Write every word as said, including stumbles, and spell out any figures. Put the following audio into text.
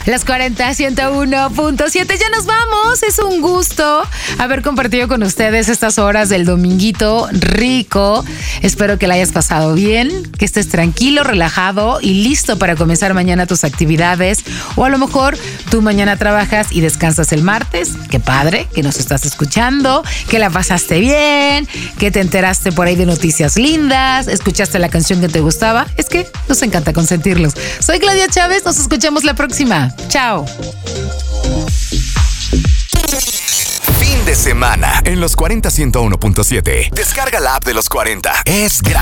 Las cuarenta, ciento uno punto siete. Ya nos vamos. Es un gusto haber compartido con ustedes estas horas del dominguito rico. Espero que la hayas pasado bien, que estés tranquilo, relajado y listo para comenzar mañana tus actividades. O a lo mejor tú mañana trabajas y descansas el martes. Qué padre que nos estás escuchando, que la pasaste bien, que te enteraste por ahí de noticias lindas, escuchaste la canción que te gustaba. Es que nos encanta consentirlos. Soy Claudia Chávez. Nos escuchamos la próxima. Chao. Fin de semana en los cuarenta, ciento uno punto siete. Descarga la app de los cuarenta. Es gratis.